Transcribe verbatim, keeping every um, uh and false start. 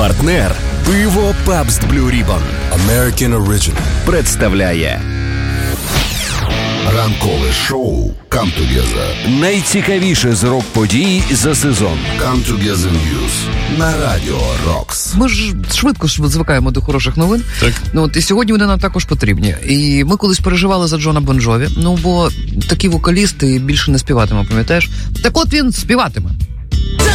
Партнер пиво Pabst Blue Ribbon American Original представляє ранкове шоу Come Together. Найцікавіше з рок-подій за сезон. Come Together News на Радіо Рокс. Ми ж швидко звикаємо до хороших новин. Так. Ну, от, і сьогодні вони нам також потрібні. І ми колись переживали за Джона Бон Джові, ну, бо такі вокалісти більше не співатиме, пам'ятаєш? Так от він співатиме.